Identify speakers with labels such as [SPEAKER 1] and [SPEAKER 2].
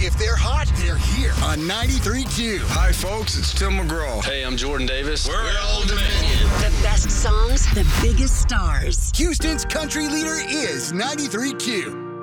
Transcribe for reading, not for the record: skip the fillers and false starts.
[SPEAKER 1] If they're hot, they're here on 93.2.
[SPEAKER 2] Hi, folks. It's Tim McGraw.
[SPEAKER 3] Hey, I'm Jordan Davis.
[SPEAKER 1] We're Old Dominion.
[SPEAKER 4] The best songs, the biggest stars.
[SPEAKER 1] Houston's country leader is 93.2.